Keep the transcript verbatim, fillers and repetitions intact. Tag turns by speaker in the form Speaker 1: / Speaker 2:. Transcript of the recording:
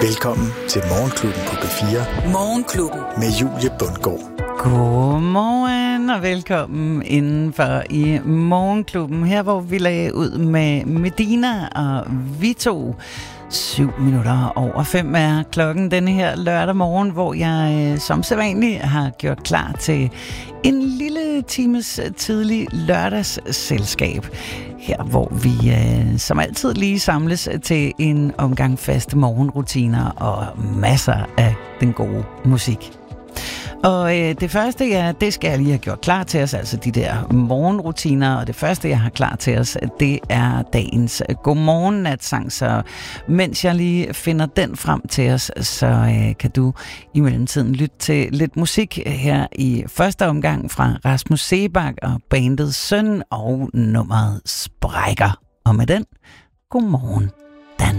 Speaker 1: Velkommen til Morgenklubben på P fire.
Speaker 2: Morgenklubben.
Speaker 1: Med Julie Bundgaard.
Speaker 3: Godmorgen og velkommen indenfor i Morgenklubben. Her hvor vi lagde ud med Medina og Vito. Syv minutter over fem er klokken denne her lørdag morgen, hvor jeg øh, som sædvanligt har gjort klar til en lille times tidlig lørdagsselskab. Her hvor vi øh, som altid lige samles til en omgang faste morgenrutiner og masser af den gode musik. Og øh, det første, ja, det skal jeg lige have gjort klar til os, altså de der morgenrutiner, og det første, jeg har klar til os, det er dagens godmorgen-natsang, så mens jeg lige finder den frem til os, så øh, kan du i mellemtiden lytte til lidt musik her i første omgang fra Rasmus Seebach og bandet Søn og nummeret Sprækker. Og med den, godmorgen.